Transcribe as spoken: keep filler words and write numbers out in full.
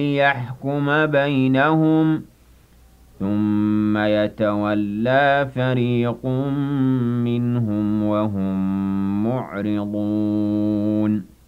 لِيَحْكُمَ بَيْنَهُمْ ثُمَّ يَتَوَلَّىٰ فَرِيقٌ مِّنْهُمْ وَهُم مُّعْرِضُونَ